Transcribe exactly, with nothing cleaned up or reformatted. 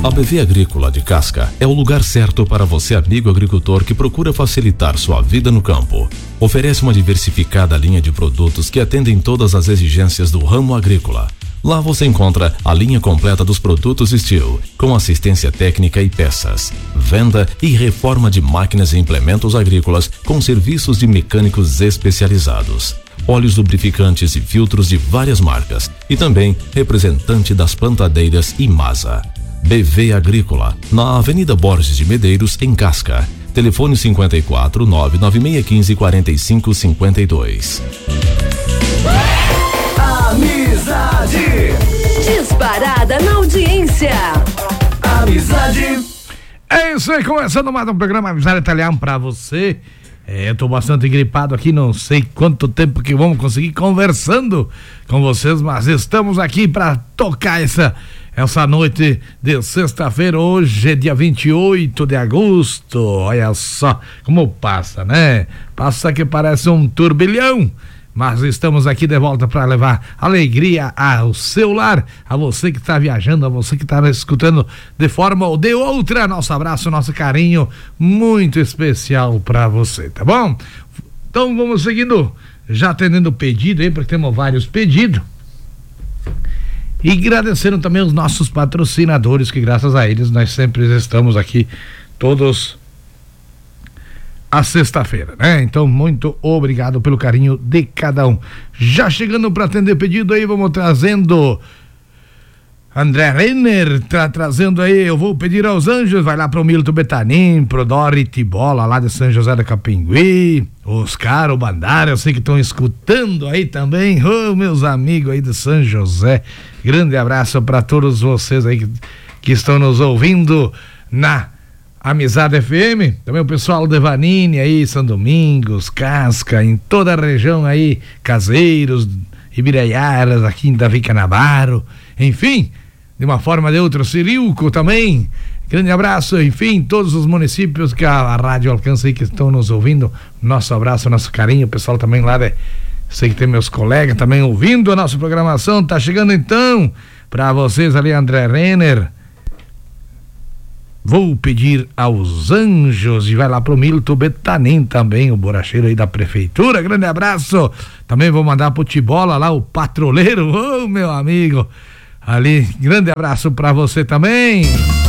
A B V Agrícola de Casca é o lugar certo para você, amigo agricultor que procura facilitar sua vida no campo. Oferece uma diversificada linha de produtos que atendem todas as exigências do ramo agrícola. Lá você encontra a linha completa dos produtos Steel, com assistência técnica e peças, venda e reforma de máquinas e implementos agrícolas com serviços de mecânicos especializados. Óleos lubrificantes e filtros de várias marcas e também representante das plantadeiras Imasa. B V Agrícola, na Avenida Borges de Medeiros, em Casca. Telefone cinquenta e quatro, nove nove seis um cinco, quatro cinco cinco dois. Amizade. Disparada na audiência. Amizade. É isso aí, começando mais um programa Amizade Italiano pra você. É, eu tô bastante gripado aqui, não sei quanto tempo que vamos conseguir conversando com vocês, mas estamos aqui para tocar essa, essa noite de sexta-feira. Hoje é dia vinte e oito de agosto, olha só como passa, né? Passa que parece um turbilhão, mas estamos aqui de volta para levar alegria ao seu lar, a você que está viajando, a você que está escutando de forma ou de outra. Nosso abraço, nosso carinho muito especial para você, tá bom? Então vamos seguindo, já atendendo o pedido aí, porque temos vários pedidos. E agradecendo também os nossos patrocinadores, que graças a eles nós sempre estamos aqui todos a sexta-feira, né? Então, muito obrigado pelo carinho de cada um. Já chegando para atender pedido aí, vamos trazendo André Renner, tá trazendo aí, eu vou pedir aos anjos, vai lá pro Milton Betanin, pro Dori Tibola, lá de São José da Capinguí, Oscar, o Bandara, eu sei que estão escutando aí também, oh, meus amigos aí de São José, grande abraço para todos vocês aí que, que estão nos ouvindo na Amizade F M, também o pessoal de Vanini aí, São Domingos, Casca, em toda a região aí, Caseiros, Ibiraiaras, aqui em Davi Canavaro, enfim, de uma forma ou de outra, Cirilco também, grande abraço, enfim, todos os municípios que a, a rádio alcança aí, que estão nos ouvindo, nosso abraço, nosso carinho, o pessoal também lá de, sei que tem meus colegas também ouvindo a nossa programação, tá chegando então, para vocês ali, André Renner, vou pedir aos anjos e vai lá pro Milton Betanin também, o boracheiro aí da prefeitura, grande abraço, também vou mandar pro Tibola lá, o patroleiro, ô oh, meu amigo, ali, grande abraço pra você também.